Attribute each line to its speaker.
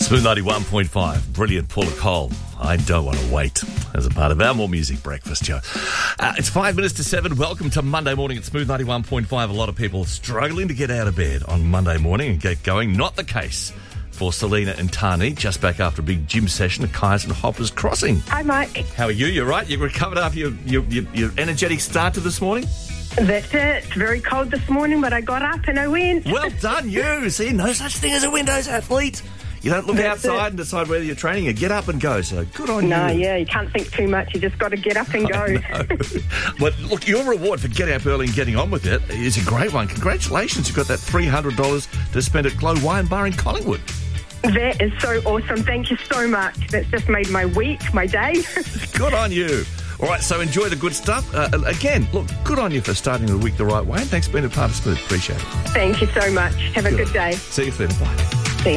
Speaker 1: Smooth 91.5. Brilliant, Paula Cole. I don't want to wait as a part of our More Music breakfast show. It's 5 minutes to 7. Welcome to Monday morning at Smooth 91.5. A lot of people struggling to get out of bed on Monday morning and get going. Not the case for Selena and Tani, just back after a big gym session at Kais and Hoppers Crossing.
Speaker 2: Hi, Mike.
Speaker 1: How are you? You right? You recovered after your energetic start to this morning?
Speaker 2: That's it. It's very cold this morning, but I got up and I went.
Speaker 1: Well done, you. See, no such thing as a Windows athlete. You don't look outside and decide whether you're training. You get up and go. So good on you.
Speaker 2: No, yeah, you can't think too much. You just got to get up and go.
Speaker 1: But look, your reward for getting up early and getting on with it is a great one. Congratulations. You've got that $300 to spend at Glow Wine Bar in Collingwood.
Speaker 2: That is so awesome. Thank you so much. That's just made my week, my day.
Speaker 1: Good on you. All right, so enjoy the good stuff. Again, look, good on you for starting the week the right way. And thanks for being a part of Smooth. Appreciate it.
Speaker 2: Thank you so much. Have a good day.
Speaker 1: See you soon. Bye.